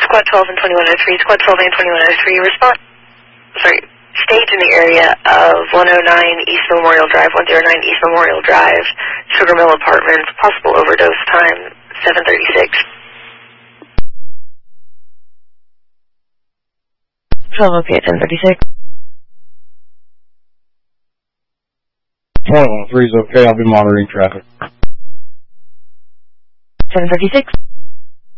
Squad 12 and 2103, Squad 12 and 2103, stage in the area of 109 East Memorial Drive, 109 East Memorial Drive, Sugar Mill Apartments, possible overdose time, 7:36. 12 okay at 10:36. 2103 is okay, I'll be monitoring traffic. 7:36.